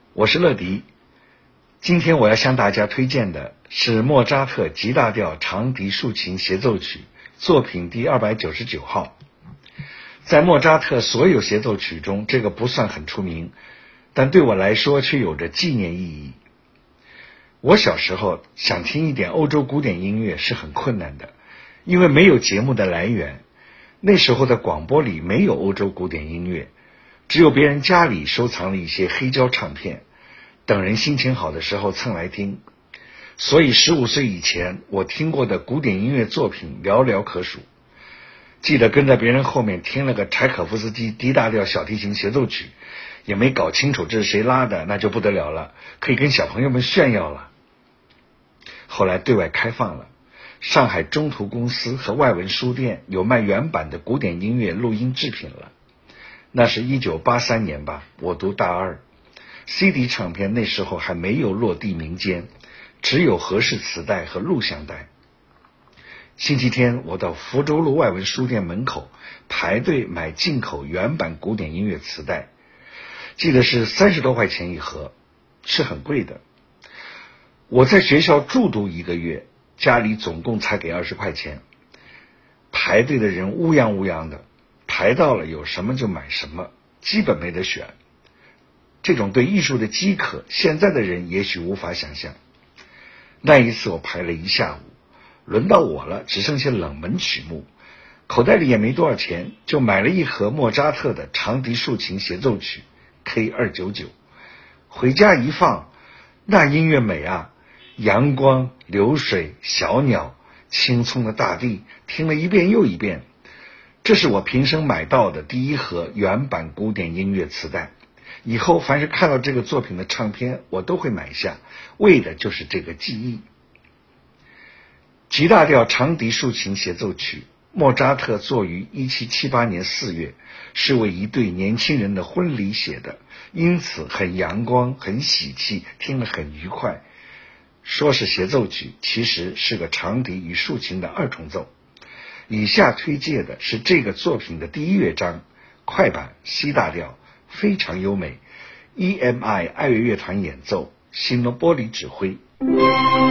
我是乐迪。今天我要向大家推荐的是莫扎特 G 大调长笛竖琴协奏曲作品第299号。在莫扎特所有协奏曲中，这个不算很出名，但对我来说却有着纪念意义。我小时候想听一点欧洲古典音乐是很困难的，因为没有节目的来源。那时候的广播里没有欧洲古典音乐，只有别人家里收藏了一些黑胶唱片，等人心情好的时候蹭来听。所以15岁以前我听过的古典音乐作品寥寥可数。记得跟在别人后面听了个柴可夫斯基 D 大调小提琴协奏曲，也没搞清楚这是谁拉的，那就不得了了，可以跟小朋友们炫耀了。后来对外开放了，上海中途公司和外文书店有卖原版的古典音乐录音制品了。那是1983年吧，我读大二。CD 唱片那时候还没有落地民间，只有合适磁带和录像带。星期天我到福州路外文书店门口排队买进口原版古典音乐磁带，记得是30多块钱一盒，是很贵的。我在学校住读1个月，家里总共才给20块钱。排队的人乌泱乌泱的，排到了有什么就买什么，基本没得选。这种对艺术的饥渴，现在的人也许无法想象。那一次我排了一下午，轮到我了，只剩下冷门曲目，口袋里也没多少钱，就买了一盒莫扎特的长笛竖琴协奏曲 K299。回家一放，那音乐美啊！阳光、流水、小鸟、青葱的大地，听了一遍又一遍。这是我平生买到的第一盒原版古典音乐磁带。以后凡是看到这个作品的唱片，我都会买下，为的就是这个记忆。G 大调长笛竖琴协奏曲，莫扎特作于1778年4月，是为一对年轻人的婚礼写的，因此很阳光，很喜气，听了很愉快。说是协奏曲，其实是个长笛与竖琴的2重奏。以下推介的是这个作品的第1乐章，快板 C 大调，非常优美，EMI 爱乐乐团演奏，辛诺波里指挥。